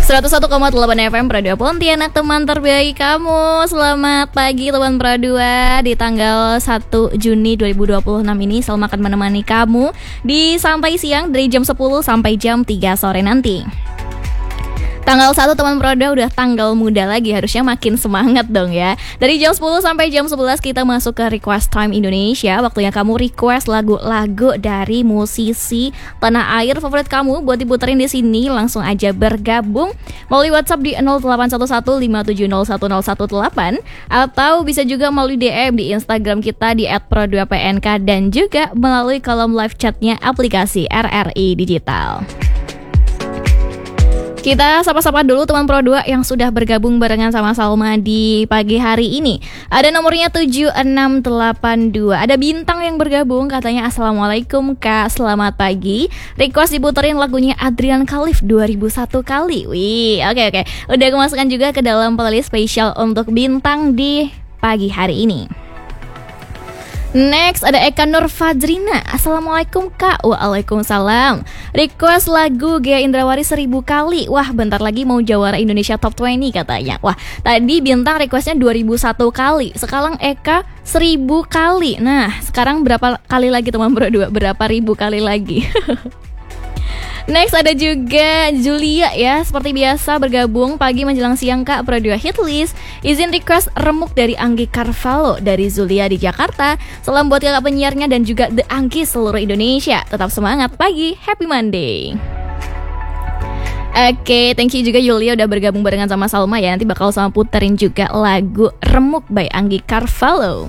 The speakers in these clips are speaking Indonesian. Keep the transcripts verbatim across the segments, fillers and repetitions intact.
seratus satu koma delapan F M Pro dua Pontianak, teman terbaik kamu. Selamat pagi teman Pro dua. Di tanggal satu Juni dua ribu dua puluh enam ini Salma akan menemani kamu di Santai Siang dari jam sepuluh sampai jam tiga sore nanti. Tanggal satu teman Pro dua udah tanggal muda lagi, harusnya makin semangat dong ya. Dari jam sepuluh sampai jam sebelas kita masuk ke Request Time Indonesia. Waktunya kamu request lagu-lagu dari musisi tanah air favorit kamu buat diputerin di sini. Langsung aja bergabung melalui WhatsApp di nol delapan satu satu lima tujuh nol satu nol satu delapan atau bisa juga melalui D M di Instagram kita di et pro dua p n k dan juga melalui kolom live chatnya aplikasi R R I Digital. Kita sapa-sapa dulu teman Pro dua yang sudah bergabung barengan sama Salma di pagi hari ini. Ada nomornya tujuh enam delapan dua. Ada Bintang yang bergabung, katanya Assalamualaikum Kak, selamat pagi. Request diputerin lagunya Adrian Khalif dua ribu satu kali. Wih, oke oke. Udah aku masukkan juga ke dalam playlist spesial untuk Bintang di pagi hari ini. Next ada Eka Nur Fadrina. Assalamualaikum Kak. Waalaikumsalam. Request lagu Gea Indrawari seribu kali. Wah, bentar lagi mau jawara Indonesia Top dua puluh katanya. Wah, tadi Bintang requestnya dua ribu satu kali. Sekarang Eka seribu kali. Nah, sekarang berapa kali lagi teman berdua? Berapa ribu kali lagi? Next ada juga Julia ya, seperti biasa bergabung pagi menjelang siang Kak Pro dua Hitlist. Izin request Remuk dari Anggi Carvalho dari Zulia di Jakarta. Salam buat kakak penyiarnya dan juga The Anggi seluruh Indonesia. Tetap semangat pagi, happy Monday. Oke, okay, thank you juga Julia udah bergabung barengan sama Salma ya. Nanti bakal sama puterin juga lagu Remuk by Anggi Carvalho.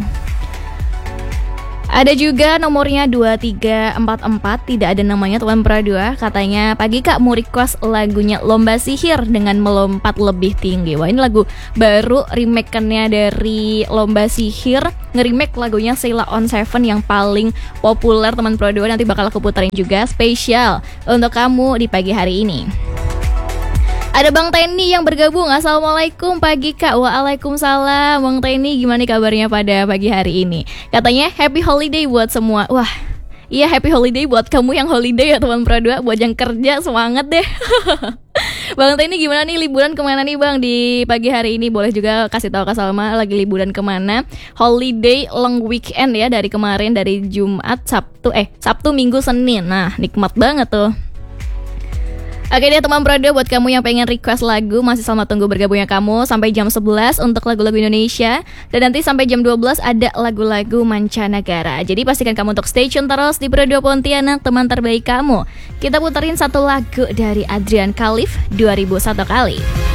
Ada juga nomornya dua tiga empat empat, tidak ada namanya teman Pro dua. Katanya, pagi Kak mau request lagunya Lomba Sihir dengan Melompat Lebih Tinggi. Wah, ini lagu baru remake-nya dari Lomba Sihir. Nge-remake lagunya Sheila on Seven yang paling populer teman Pro dua. Nanti bakal aku puterin juga spesial untuk kamu di pagi hari ini. Ada Bang Teni yang bergabung. Assalamualaikum pagi Kak. Waalaikumsalam. Bang Teni, gimana kabarnya pada pagi hari ini? Katanya happy holiday buat semua. Wah, iya happy holiday buat kamu yang holiday ya teman Pro dua. Buat yang kerja semangat deh. Bang Teni gimana nih liburan kemana nih Bang di pagi hari ini? Boleh juga kasih tahu ke Salma lagi liburan kemana. Holiday long weekend ya, dari kemarin, dari Jumat, Sabtu, eh Sabtu, Minggu, Senin. Nah, nikmat banget tuh. Oke deh teman Pro dua, buat kamu yang pengen request lagu, masih Salma tunggu bergabungnya kamu sampai jam sebelas untuk lagu-lagu Indonesia. Dan nanti sampai jam dua belas ada lagu-lagu mancanegara. Jadi pastikan kamu untuk stay tune terus di Pro dua Pontianak, teman terbaik kamu. Kita puterin satu lagu dari Adrian Khalif dua ribu satu kali.